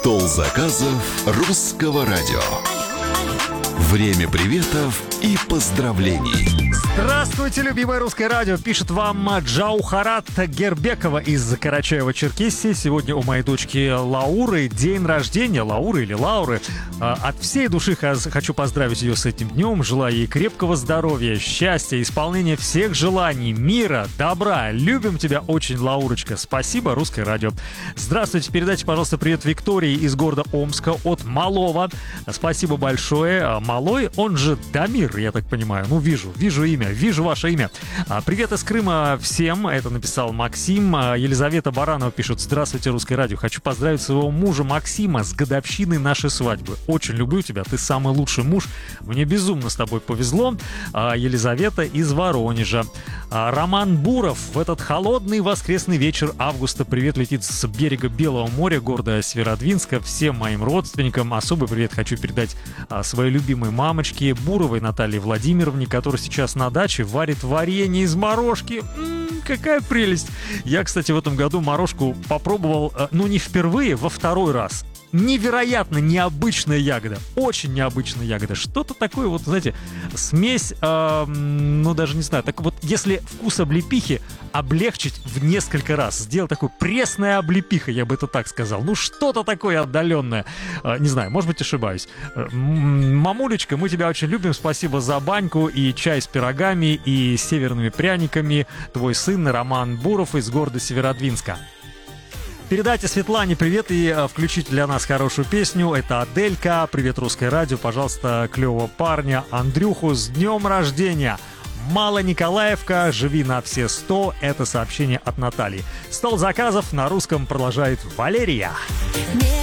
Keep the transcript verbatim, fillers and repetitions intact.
Стол заказов русского радио. Время приветов и поздравлений. Здравствуйте, любимое русское радио. Пишет вам Джаухарат Гербекова из Карачаева-Черкесии. Сегодня у моей дочки Лауры день рождения. Лауры или Лауры. От всей души хочу поздравить ее с этим днем. Желаю ей крепкого здоровья, счастья, исполнения всех желаний, мира, добра. Любим тебя очень, Лаурочка. Спасибо, русское радио. Здравствуйте. Передайте, пожалуйста, привет Виктории из города Омска от Малова. Спасибо большое. Малой, он же Дамир, я так понимаю. Ну, вижу, вижу имя. Вижу ваше имя. Привет из Крыма всем. Это написал Максим. Елизавета Баранова пишет: здравствуйте, русское радио. Хочу поздравить своего мужа Максима с годовщиной нашей свадьбы. Очень люблю тебя. Ты самый лучший муж. Мне безумно с тобой повезло. Елизавета из Воронежа. Роман Буров. В этот холодный воскресный вечер августа привет летит с берега Белого моря, города Северодвинска. Всем моим родственникам особый привет хочу передать своей любимой мамочке Буровой Наталье Владимировне, которая сейчас на даче варит варенье из морожки. М-м, какая прелесть! Я, кстати, в этом году морожку попробовал, ну, не впервые, во второй раз. Невероятно необычная ягода. Очень необычная ягода. Что-то такое, вот, знаете, смесь, э, ну, даже не знаю, так вот, если вкус облепихи облегчить в несколько раз, сделать такой пресная облепиха, я бы это так сказал. Ну, что-то такое отдаленное. Э, не знаю, может быть, ошибаюсь. Э, мамулечка, мы тебя очень любим. Спасибо за баньку и чай с пирогами и северными пряниками. Твой сын Роман Буров из города Северодвинска. Передайте Светлане привет и включите для нас хорошую песню. Это Аделька. Привет, русское радио. Пожалуйста, клевого парня Андрюху с днем рождения. Мало Николаевка, живи на все сто. Это сообщение от Натальи. Стол заказов на русском продолжает Валерия.